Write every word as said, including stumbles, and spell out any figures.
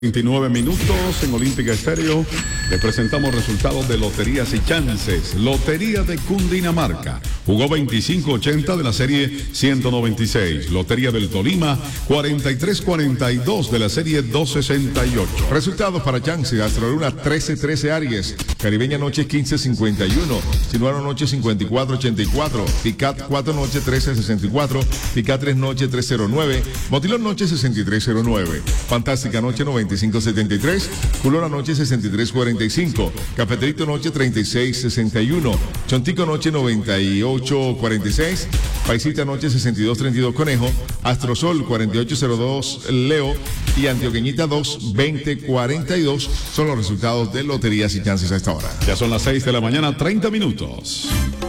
veintinueve minutos en Olímpica Estéreo. Le presentamos resultados de Loterías y Chances. Lotería de Cundinamarca jugó veinticinco ochenta de la serie ciento noventa y seis. Lotería del Tolima cuarenta y tres cuarenta y dos de la serie doscientos sesenta y ocho. Resultados para Chances: Astroluna trece trece Aries, Caribeña Noche quince cincuenta y uno, Sinuano Noche cincuenta y cuatro ochenta y cuatro, Picat cuatro Noche trece sesenta y cuatro, Picat tres Noche trescientos nueve, Motilón Noche sesenta y tres cero nueve, Fantástica Noche noventa y cinco setenta y tres, Culona Noche sesenta y tres cuarenta y cinco, Cafeterito Noche treinta y seis sesenta y uno, Chontico Noche noventa y ocho cuarenta y seis, Paisita Noche sesenta y dos treinta y dos Conejo, Astrosol cuarenta y ocho cero dos Leo y Antioqueñita dos veinte cuarenta y dos son los resultados de Loterías y Chances a esta hora. Ya son las seis de la mañana, treinta minutos.